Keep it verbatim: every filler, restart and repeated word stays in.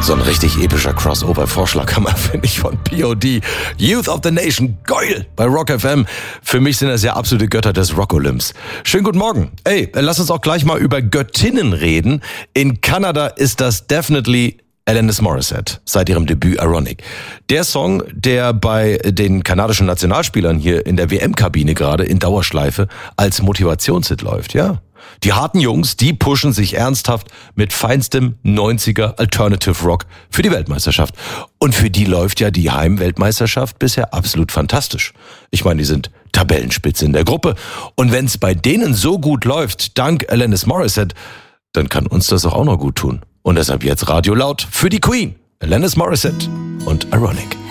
So ein richtig epischer Crossover-Vorschlaghammer, finde ich, von P O D. Youth of the Nation, geil, bei Rock F M. Für mich sind das ja absolute Götter des Rock-Olymps. Schönen guten Morgen. Ey, lass uns auch gleich mal über Göttinnen reden. In Kanada ist das definitely Alanis Morissette seit ihrem Debüt Ironic. Der Song, der bei den kanadischen Nationalspielern hier in der W M-Kabine gerade in Dauerschleife als Motivationshit läuft, ja. Die harten Jungs, die pushen sich ernsthaft mit feinstem neunziger Alternative Rock für die Weltmeisterschaft. Und für die läuft ja die Heimweltmeisterschaft bisher absolut fantastisch. Ich meine, die sind Tabellenspitze in der Gruppe. Und wenn es bei denen so gut läuft, dank Alanis Morissette, dann kann uns das auch noch gut tun. Und deshalb jetzt Radio laut für die Queen, Alanis Morissette und Ironic.